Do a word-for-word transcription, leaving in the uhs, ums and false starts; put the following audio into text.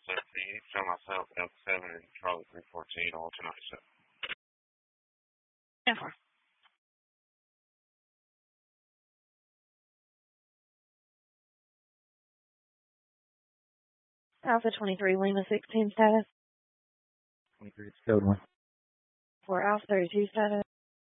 seven, you need to tell myself Delta seven and Charlie three fourteen all tonight. So. Yeah. Alpha twenty-three, Lima sixteen status. twenty-three, it's code one. For Alpha thirty-two status.